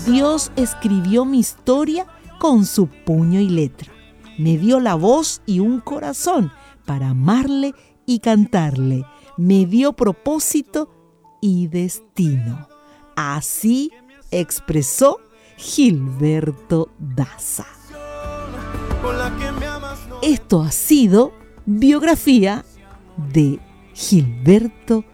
Dios escribió mi historia con su puño y letra. Me dio la voz y un corazón para amarle y cantarle. Me dio propósito y destino. Así expresó Gilberto Daza. Esto ha sido biografía de Gilberto